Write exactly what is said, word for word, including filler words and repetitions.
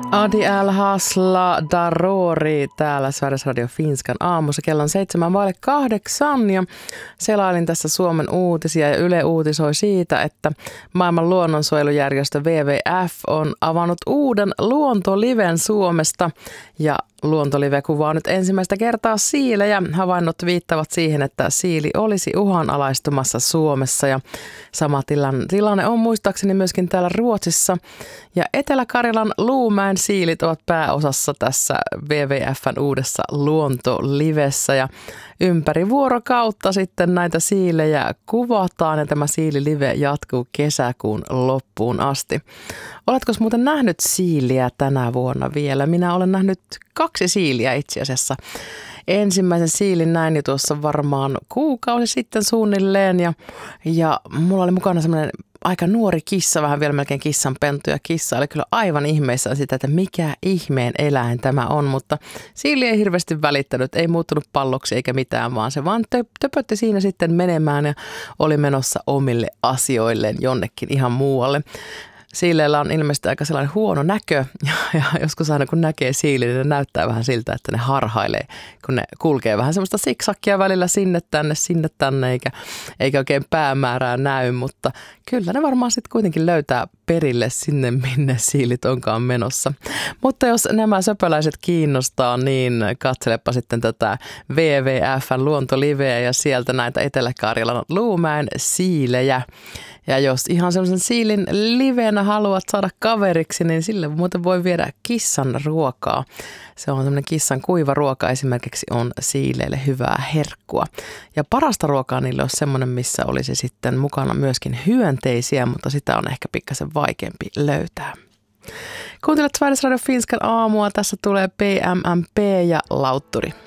Adi L. Hasla Darori täällä Sveriges Radio Finskan aamussa. Kello on seitsemän vaille kahdeksan ja selailin tässä Suomen uutisia ja Yle uutisoi siitä, että maailman luonnonsuojelujärjestö W W F on avannut uuden luontoliven Suomesta ja Luontolive kuvaa nyt ensimmäistä kertaa siilejä. Havainnot viittavat siihen, että siili olisi uhanalaistumassa Suomessa ja sama tilanne on muistaakseni myöskin täällä Ruotsissa. Ja Etelä-Karjalan Luumäen siilit ovat pääosassa tässä W W F:n uudessa Luontolivessä ja ympäri vuorokautta sitten näitä siilejä kuvataan ja tämä siililive jatkuu kesäkuun loppuun asti. Oletko muuten nähnyt siiliä tänä vuonna vielä? Minä olen nähnyt kaksi siiliä itse asiassa. Ensimmäisen siilin näin jo tuossa varmaan kuukausi sitten suunnilleen ja, ja mulla oli mukana semmoinen aika nuori kissa, vähän vielä melkein kissanpentu ja kissa oli kyllä aivan ihmeissään sitä, että mikä ihmeen eläin tämä on, mutta siili ei hirveästi välittänyt, ei muuttunut palloksi eikä mitään, vaan se vaan töpötti siinä sitten menemään ja oli menossa omille asioilleen jonnekin ihan muualle. Siileillä on ilmeisesti aika sellainen huono näkö ja, ja joskus aina kun näkee siiliä, niin ne näyttää vähän siltä, että ne harhailee, kun ne kulkee vähän semmoista siksakkia välillä sinne tänne, sinne tänne, eikä, eikä oikein päämäärää näy, mutta kyllä ne varmaan sitten kuitenkin löytää perille sinne, minne siilit onkaan menossa. Mutta jos nämä söpöläiset kiinnostaa, niin katselepa sitten tätä W W F:n luontoliveä ja sieltä näitä Etelä-Karjalan Luumäen siilejä. Ja jos ihan semmoisen siilin livenä haluat saada kaveriksi, niin sille muuten voi viedä kissan ruokaa. Se on semmoinen kissan kuiva ruoka esimerkiksi on siileille hyvää herkkua. Ja parasta ruokaa niille on semmoinen, missä olisi sitten mukana myöskin hyönteisiä, mutta sitä on ehkä pikkasen vaikeampi löytää. Kuuntelet Sveriges Radio Finskan aamua, tässä tulee P M M P ja Lautturi.